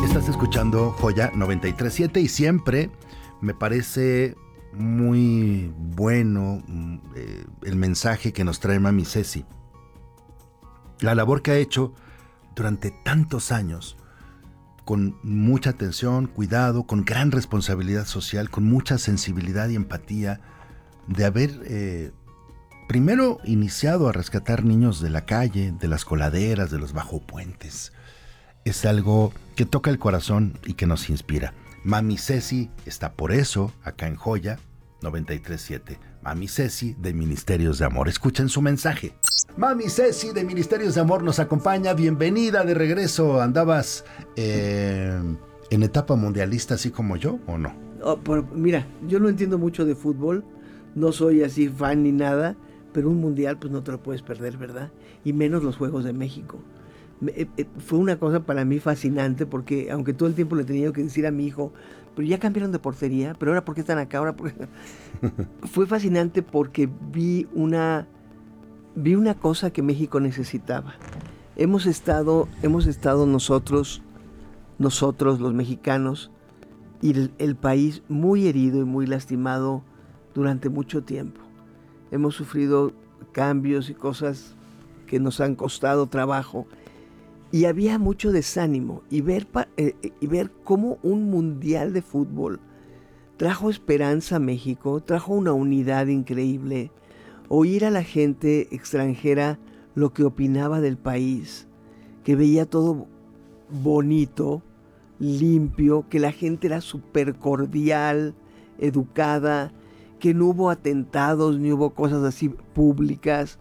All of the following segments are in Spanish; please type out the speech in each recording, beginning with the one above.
Estás escuchando Joya 93.7 y siempre me parece muy bueno el mensaje que nos trae Mami Ceci. La labor que ha hecho durante tantos años, con mucha atención, cuidado, con gran responsabilidad social, con mucha sensibilidad y empatía, de haber primero iniciado a rescatar niños de la calle, de las coladeras, de los bajopuentes. Es algo que toca el corazón y que nos inspira. Mami Ceci está por eso acá en Joya 93.7. Mami Ceci de Ministerios de Amor. Escuchen su mensaje. Mami Ceci de Ministerios de Amor nos acompaña. Bienvenida de regreso. ¿Andabas en etapa mundialista así como yo o no? Mira, yo no entiendo mucho de fútbol. No soy así fan ni nada. Pero un mundial pues no te lo puedes perder, ¿verdad? Y menos los Juegos de México. Fue una cosa para mí fascinante porque aunque todo el tiempo le tenía que decir a mi hijo, pero ya cambiaron de portería, pero ahora ¿por qué están acá? Ahora fue fascinante porque vi una cosa que México necesitaba. Hemos estado nosotros los mexicanos y el país muy herido y muy lastimado durante mucho tiempo. Hemos sufrido cambios y cosas que nos han costado trabajo. Y había mucho desánimo y ver cómo un mundial de fútbol trajo esperanza a México, trajo una unidad increíble, oír a la gente extranjera lo que opinaba del país, que veía todo bonito, limpio, que la gente era súper cordial, educada, que no hubo atentados ni hubo cosas así públicas.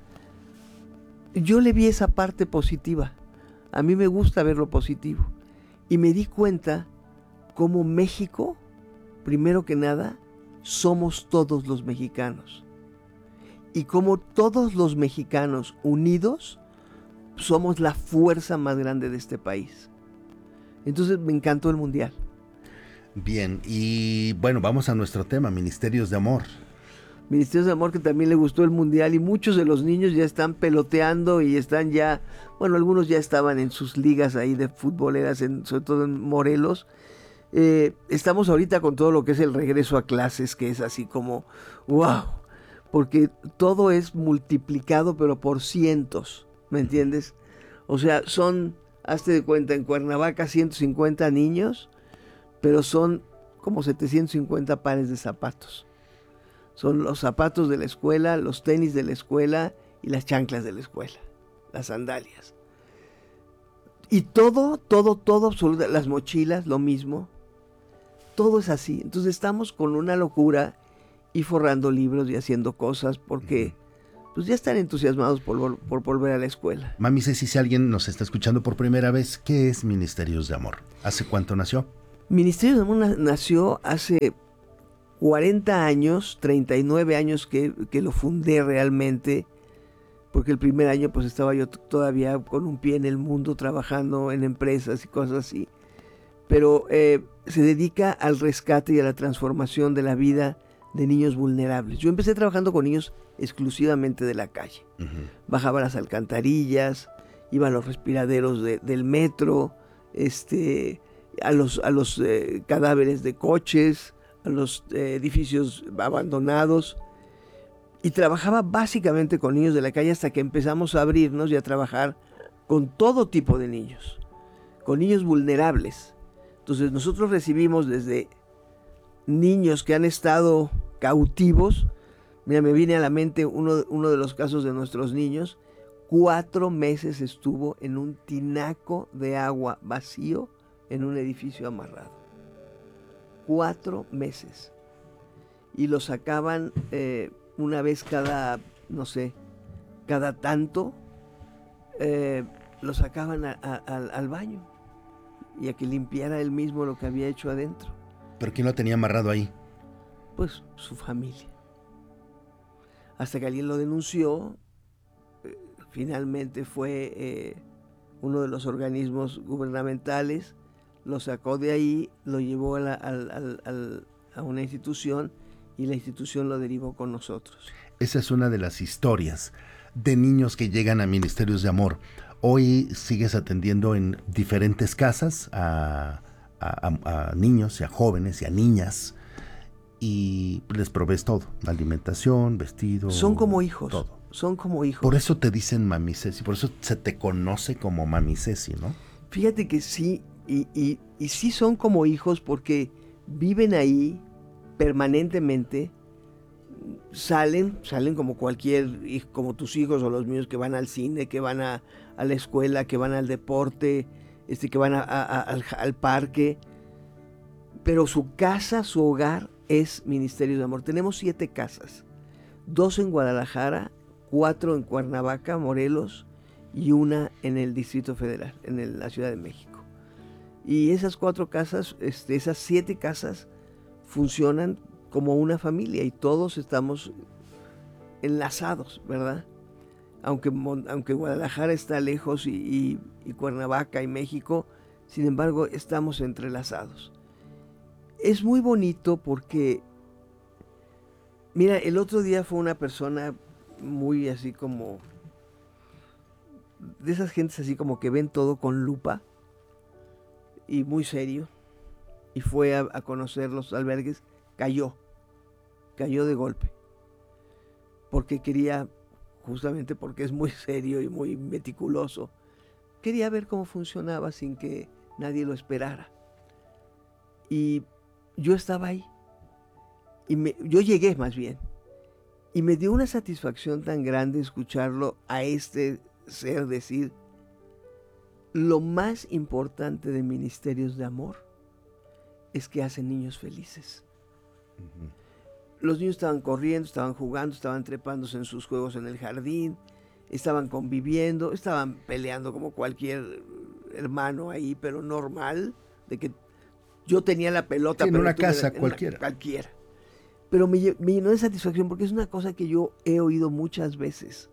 Yo le vi esa parte positiva. A mí me gusta ver lo positivo. Y me di cuenta cómo México, primero que nada, somos todos los mexicanos. Y cómo todos los mexicanos unidos somos la fuerza más grande de este país. Entonces me encantó el mundial. Bien, y bueno, vamos a nuestro tema, Ministerios de Amor. Ministerios de Amor, que también le gustó el mundial, y muchos de los niños ya están peloteando y están ya, bueno, algunos ya estaban en sus ligas ahí de futboleras, sobre todo en Morelos. Estamos ahorita con todo lo que es el regreso a clases, que es así como, wow, porque todo es multiplicado, pero por cientos, ¿me entiendes? O sea, hazte de cuenta, en Cuernavaca 150 niños, pero son como 750 pares de zapatos. Son los zapatos de la escuela, los tenis de la escuela y las chanclas de la escuela, las sandalias. Y todo, absolutamente, las mochilas, lo mismo. Todo es así. Entonces estamos con una locura y forrando libros y haciendo cosas porque pues ya están entusiasmados por volver a la escuela. Mami Ceci, si alguien nos está escuchando por primera vez, ¿qué es Ministerios de Amor? ¿Hace cuánto nació? Ministerios de Amor nació hace 40 años, 39 años que lo fundé realmente, porque el primer año pues estaba yo todavía con un pie en el mundo trabajando en empresas y cosas así, pero se dedica al rescate y a la transformación de la vida de niños vulnerables. Yo empecé trabajando con niños exclusivamente de la calle. Bajaba a las alcantarillas, iba a los respiraderos del metro, a los cadáveres de coches, a los edificios abandonados, y trabajaba básicamente con niños de la calle hasta que empezamos a abrirnos y a trabajar con todo tipo de niños, con niños vulnerables. Entonces nosotros recibimos desde niños que han estado cautivos. Mira, me viene a la mente uno de los casos de nuestros niños. 4 meses estuvo en un tinaco de agua vacío en un edificio amarrado. 4 meses. Y lo sacaban una vez cada tanto, lo sacaban al baño y a que limpiara él mismo lo que había hecho adentro. ¿Pero quién lo tenía amarrado ahí? Pues su familia. Hasta que alguien lo denunció, finalmente fue uno de los organismos gubernamentales, lo sacó de ahí, lo llevó a una institución y la institución lo derivó con nosotros. Esa es una de las historias de niños que llegan a Ministerios de Amor. Hoy sigues atendiendo en diferentes casas a a niños y a jóvenes y a niñas y les provees todo, alimentación, vestido. Son como hijos. Todo. Son como hijos. Por eso te dicen Mami Ceci, por eso se te conoce como Mami Ceci, ¿no? Fíjate que sí, y sí son como hijos porque viven ahí permanentemente, salen como como tus hijos o los míos que van al cine, que van a la escuela, que van al deporte, que van al parque, pero su casa, su hogar es Ministerios de Amor. Tenemos 7 casas, 2 en Guadalajara, 4 en Cuernavaca, Morelos, y 1 en el Distrito Federal, la Ciudad de México. Y esas 4 casas, esas 7 casas funcionan como una familia y todos estamos enlazados, ¿verdad? Aunque Guadalajara está lejos y Cuernavaca y México, sin embargo, estamos entrelazados. Es muy bonito porque, mira, el otro día fue una persona muy así como, de esas gentes así como que ven todo con lupa y muy serio, y fue a conocer los albergues, cayó de golpe, porque justamente porque es muy serio y muy meticuloso, quería ver cómo funcionaba sin que nadie lo esperara. Y yo estaba ahí, yo llegué más bien, y me dio una satisfacción tan grande escucharlo a este ser decir: lo más importante de Ministerios de Amor es que hacen niños felices. Uh-huh. Los niños estaban corriendo, estaban jugando, estaban trepándose en sus juegos en el jardín, estaban conviviendo, estaban peleando como cualquier hermano ahí, pero normal, de que yo tenía la pelota. Sí, en una casa cualquiera. Cualquiera. Pero me llenó de satisfacción porque es una cosa que yo he oído muchas veces.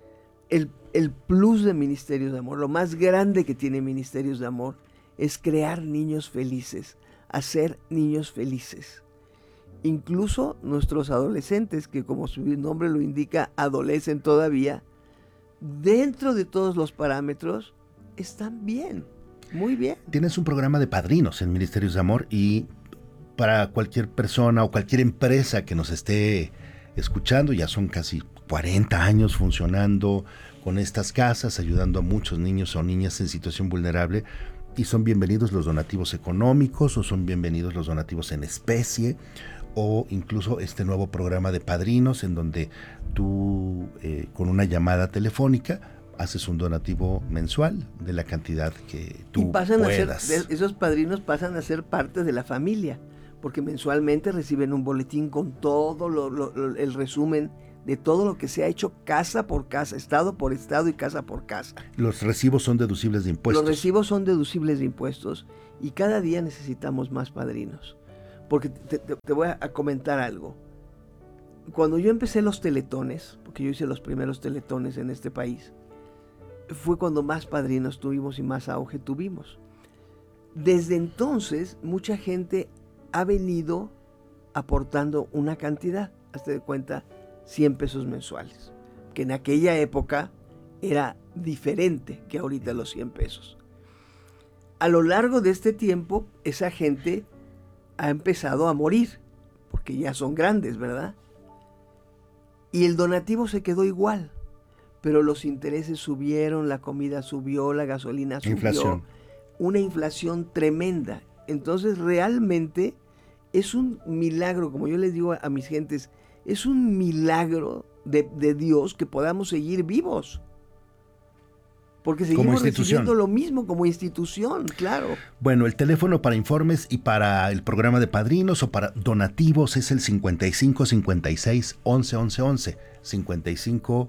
El plus de Ministerios de Amor, lo más grande que tiene Ministerios de Amor, es crear niños felices, hacer niños felices. Incluso nuestros adolescentes, que como su nombre lo indica, adolecen todavía, dentro de todos los parámetros, están bien, muy bien. Tienes un programa de padrinos en Ministerios de Amor y para cualquier persona o cualquier empresa que nos esté escuchando, ya son casi 40 años funcionando con estas casas, ayudando a muchos niños o niñas en situación vulnerable, y son bienvenidos los donativos económicos o son bienvenidos los donativos en especie, o incluso este nuevo programa de padrinos en donde tú con una llamada telefónica haces un donativo mensual de la cantidad que tú puedas. Esos padrinos pasan a ser parte de la familia, porque mensualmente reciben un boletín con todo el resumen de todo lo que se ha hecho casa por casa, estado por estado y casa por casa. Los recibos son deducibles de impuestos. Los recibos son deducibles de impuestos y cada día necesitamos más padrinos. Porque te voy a comentar algo. Cuando yo empecé los teletones, porque yo hice los primeros teletones en este país, fue cuando más padrinos tuvimos y más auge tuvimos. Desde entonces, mucha gente ha venido aportando una cantidad, hazte de cuenta, 100 pesos mensuales, que en aquella época era diferente que ahorita los 100 pesos. A lo largo de este tiempo, esa gente ha empezado a morir, porque ya son grandes, ¿verdad? Y el donativo se quedó igual, pero los intereses subieron, la comida subió, la gasolina subió. Inflación. Una inflación tremenda. Entonces realmente es un milagro, como yo les digo a mis gentes, es un milagro de Dios que podamos seguir vivos. Porque seguimos recibiendo lo mismo como institución, claro. Bueno, el teléfono para informes y para el programa de padrinos o para donativos es el 55 56 11 11 11. 55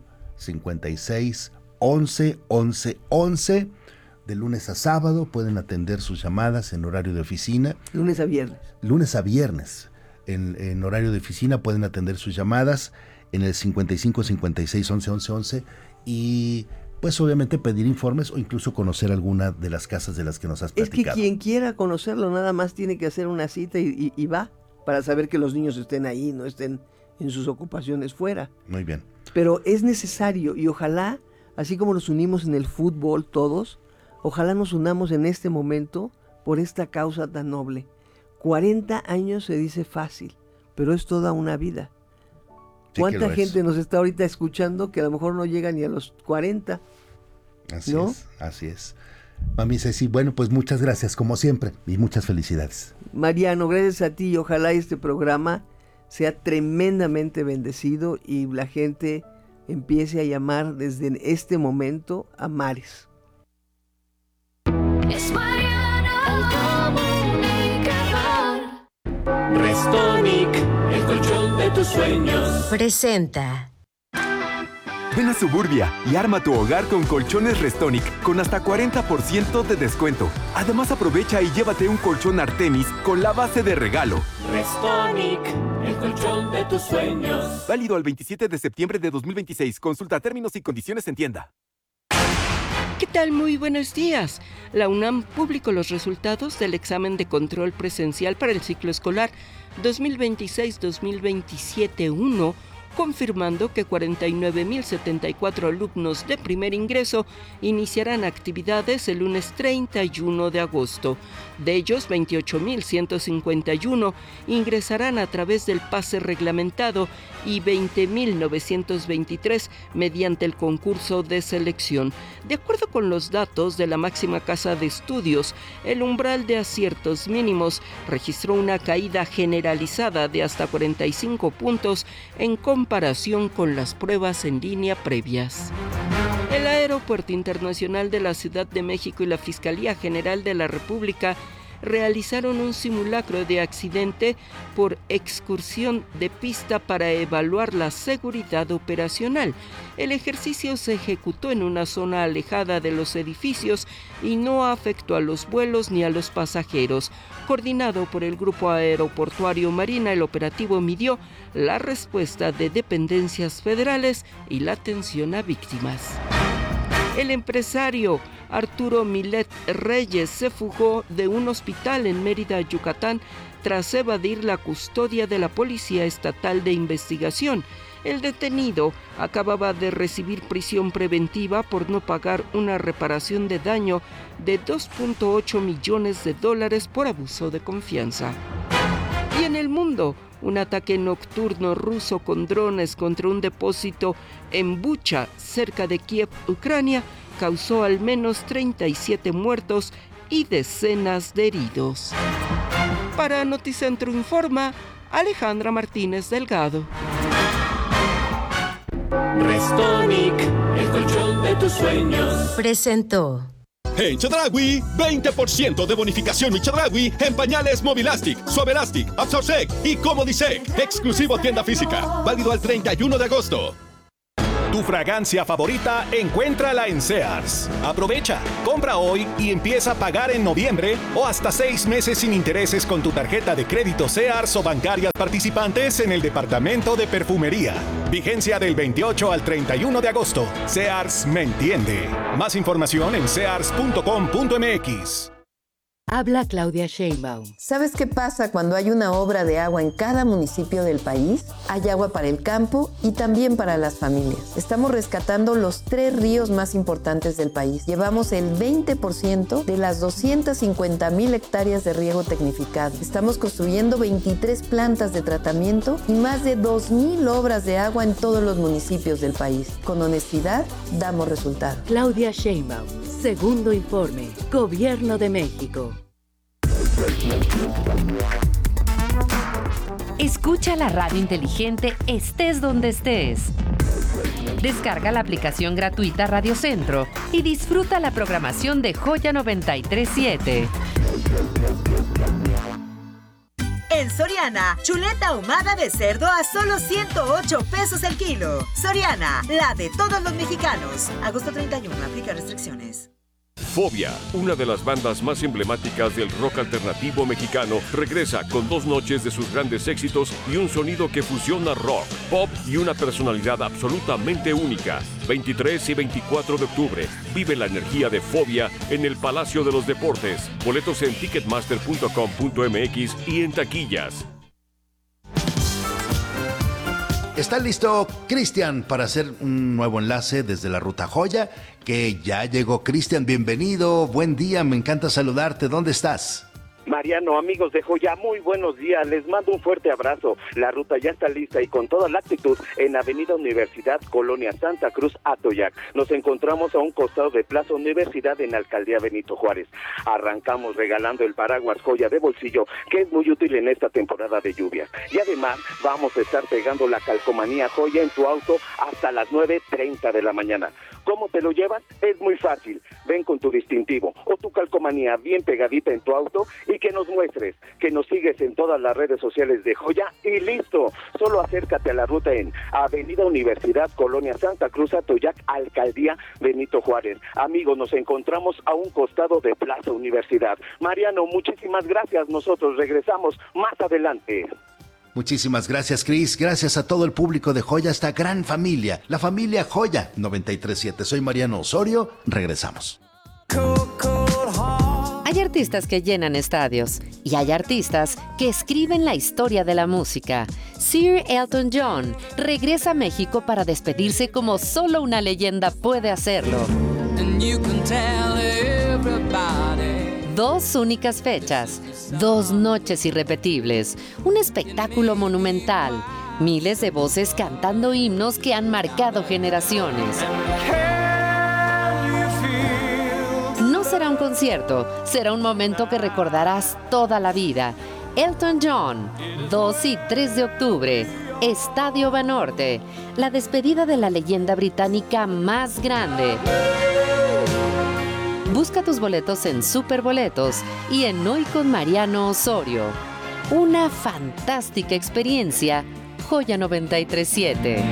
56 11 11 11. De lunes a sábado pueden atender sus llamadas en horario de oficina. Lunes a viernes. Lunes a viernes. En horario de oficina pueden atender sus llamadas en el 55 56 11 11 11 y pues obviamente pedir informes o incluso conocer alguna de las casas de las que nos has platicado. Es que quien quiera conocerlo nada más tiene que hacer una cita y va, para saber que los niños estén ahí, no estén en sus ocupaciones fuera. Muy bien. Pero es necesario y ojalá, así como nos unimos en el fútbol todos, ojalá nos unamos en este momento por esta causa tan noble. 40 años se dice fácil, pero es toda una vida. Sí, ¿Cuánta gente nos está ahorita escuchando que a lo mejor no llega ni a los 40? Así ¿no? es, así es. Mami Ceci, bueno, pues muchas gracias como siempre y muchas felicidades. Mariano, gracias a ti y ojalá este programa sea tremendamente bendecido y la gente empiece a llamar desde este momento a mares. Es Mariano el comunicador. Restonic, el colchón de tus sueños. Presenta. Ven a Suburbia y arma tu hogar con colchones Restonic con hasta 40% de descuento. Además aprovecha y llévate un colchón Artemis con la base de regalo. Restonic, el colchón de tus sueños. Válido al 27 de septiembre de 2026. Consulta términos y condiciones en tienda. ¿Qué tal? Muy buenos días. La UNAM publicó los resultados del examen de control presencial para el ciclo escolar 2026-2027-1, confirmando que 49.074 alumnos de primer ingreso iniciarán actividades el lunes 31 de agosto. De ellos, 28.151 ingresarán a través del pase reglamentado y 20.923 mediante el concurso de selección. De acuerdo con los datos de la máxima casa de estudios, el umbral de aciertos mínimos registró una caída generalizada de hasta 45 puntos en comparación con las pruebas en línea previas. El Aeropuerto Internacional de la Ciudad de México y la Fiscalía General de la República realizaron un simulacro de accidente por excursión de pista para evaluar la seguridad operacional. El ejercicio se ejecutó en una zona alejada de los edificios y no afectó a los vuelos ni a los pasajeros. Coordinado por el Grupo Aeroportuario Marina, el operativo midió la respuesta de dependencias federales y la atención a víctimas. El empresario Arturo Milet Reyes se fugó de un hospital en Mérida, Yucatán, tras evadir la custodia de la Policía Estatal de Investigación. El detenido acababa de recibir prisión preventiva por no pagar una reparación de daño de $2.8 millones por abuso de confianza. Y en el mundo, un ataque nocturno ruso con drones contra un depósito en Bucha, cerca de Kiev, Ucrania, causó al menos 37 muertos y decenas de heridos. Para Noticentro Informa, Alejandra Martínez Delgado. Restonic, el colchón de tus sueños. Presentó. En Chedraui, 20% de bonificación mi Chedraui en pañales Movilastic, Suavelastic, Absorsec y Comodisec. Exclusivo tienda física. Válido al 31 de agosto. Tu fragancia favorita, encuéntrala en Sears. Aprovecha, compra hoy y empieza a pagar en noviembre o hasta 6 meses sin intereses con tu tarjeta de crédito Sears o bancarias participantes en el departamento de perfumería. Vigencia del 28 al 31 de agosto. Sears me entiende. Más información en sears.com.mx. Habla Claudia Sheinbaum. ¿Sabes qué pasa cuando hay una obra de agua en cada municipio del país? Hay agua para el campo y también para las familias. Estamos rescatando los 3 ríos más importantes del país. Llevamos el 20% de las 250,000 hectáreas de riego tecnificado. Estamos construyendo 23 plantas de tratamiento y más de 2,000 obras de agua en todos los municipios del país. Con honestidad, damos resultados. Claudia Sheinbaum. Segundo informe. Gobierno de México. Escucha la radio inteligente estés donde estés. Descarga la aplicación gratuita Radio Centro y disfruta la programación de Joya 93.7. En Soriana, chuleta ahumada de cerdo a solo 108 pesos el kilo. Soriana, la de todos los mexicanos. Agosto 31, aplica restricciones. Fobia, una de las bandas más emblemáticas del rock alternativo mexicano, regresa con 2 noches de sus grandes éxitos y un sonido que fusiona rock, pop y una personalidad absolutamente única. 23 y 24 de octubre, vive la energía de Fobia en el Palacio de los Deportes. Boletos en ticketmaster.com.mx y en taquillas. Está listo Cristian para hacer un nuevo enlace desde la Ruta Joya, que ya llegó. Cristian, bienvenido, buen día, me encanta saludarte. ¿Dónde estás? Mariano, amigos de Joya, muy buenos días, les mando un fuerte abrazo. La ruta ya está lista y con toda la actitud en Avenida Universidad, Colonia Santa Cruz, Atoyac. Nos encontramos a un costado de Plaza Universidad en Alcaldía Benito Juárez. Arrancamos regalando el paraguas Joya de bolsillo, que es muy útil en esta temporada de lluvias. Y además vamos a estar pegando la calcomanía Joya en tu auto hasta las 9:30 de la mañana. ¿Cómo te lo llevas? Es muy fácil. Ven con tu distintivo o tu calcomanía bien pegadita en tu auto y que nos muestres, que nos sigues en todas las redes sociales de Joya y listo. Solo acércate a la ruta en Avenida Universidad, Colonia Santa Cruz, Atoyac, Alcaldía Benito Juárez. Amigos, nos encontramos a un costado de Plaza Universidad. Mariano, muchísimas gracias. Nosotros regresamos más adelante. Muchísimas gracias, Cris. Gracias a todo el público de Joya, esta gran familia, la familia Joya 93.7. Soy Mariano Osorio. Regresamos. Hay artistas que llenan estadios y hay artistas que escriben la historia de la música. Sir Elton John regresa a México para despedirse como solo una leyenda puede hacerlo. Dos únicas fechas, 2 noches irrepetibles, un espectáculo monumental, miles de voces cantando himnos que han marcado generaciones. No será un concierto, será un momento que recordarás toda la vida. Elton John, 2 y 3 de octubre, Estadio Banorte, la despedida de la leyenda británica más grande. Busca tus boletos en Superboletos y en Hoy con Mariano Osorio. Una fantástica experiencia. Joya 93.7.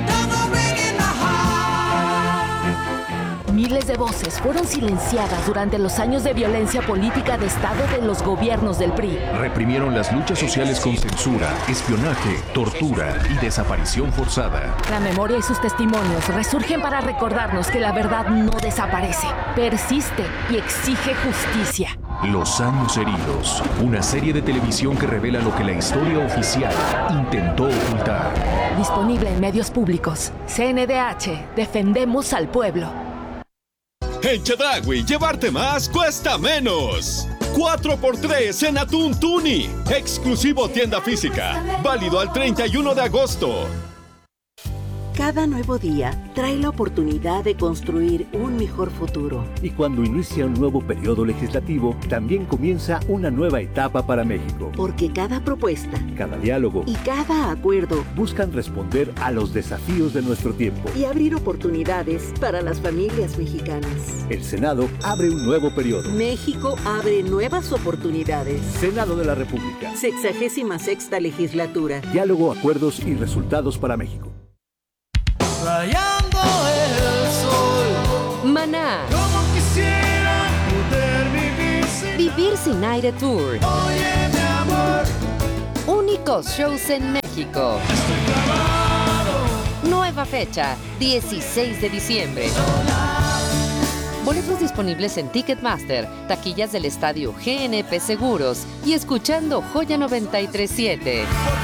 Miles de voces fueron silenciadas durante los años de violencia política de Estado de los gobiernos del PRI. Reprimieron las luchas sociales con censura, espionaje, tortura y desaparición forzada. La memoria y sus testimonios resurgen para recordarnos que la verdad no desaparece, persiste y exige justicia. Los años heridos, una serie de televisión que revela lo que la historia oficial intentó ocultar. Disponible en medios públicos. CNDH, defendemos al pueblo. En Chedraui, llevarte más cuesta menos. 4x3 en atún tuni. Exclusivo tienda física. Válido al 31 de agosto. Cada nuevo día trae la oportunidad de construir un mejor futuro. Y cuando inicia un nuevo periodo legislativo, también comienza una nueva etapa para México. Porque cada propuesta, cada diálogo y cada acuerdo buscan responder a los desafíos de nuestro tiempo y abrir oportunidades para las familias mexicanas. El Senado abre un nuevo periodo. México abre nuevas oportuniddes. Senado de la República. 66ª legislatura. Diálogo, acuerdos y resultados para México. Rayando el sol. Maná. Como quisiera poder vivir sin Vivir sin aire tour. Oye, mi amor. Únicos shows en México. Estoy clavado. Nueva fecha, 16 de diciembre. Boletos disponibles en Ticketmaster, taquillas del estadio GNP Seguros y escuchando Joya 93.7.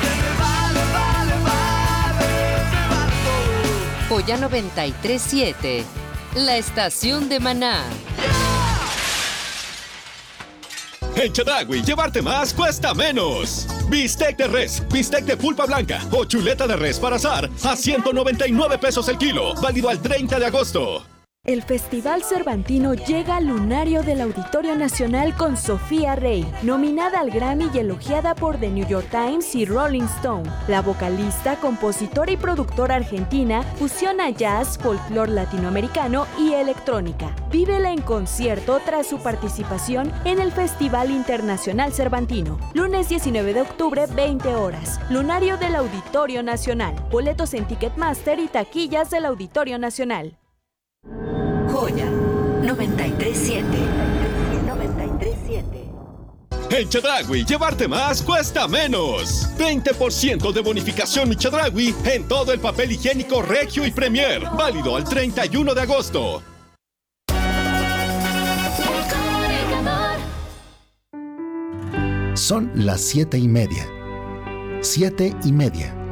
Joya 93.7, la estación de Maná. En Chedraui, llevarte más cuesta menos. Bistec de res, bistec de pulpa blanca o chuleta de res para asar a 199 pesos el kilo. Válido al 30 de agosto. El Festival Cervantino llega al lunario del Auditorio Nacional con Sofía Rey, nominada al Grammy y elogiada por The New York Times y Rolling Stone. La vocalista, compositora y productora argentina fusiona jazz, folclore latinoamericano y electrónica. Vívela en concierto tras su participación en el Festival Internacional Cervantino. Lunes 19 de octubre, 20 horas. Lunario del Auditorio Nacional. Boletos en Ticketmaster y taquillas del Auditorio Nacional. Joya 93.7. 93.7. En Chedraui, llevarte más cuesta menos. 20% de bonificación en Chedraui en todo el papel higiénico Regio y Premier. Válido al 31 de agosto. Son las 7:30. 7:30.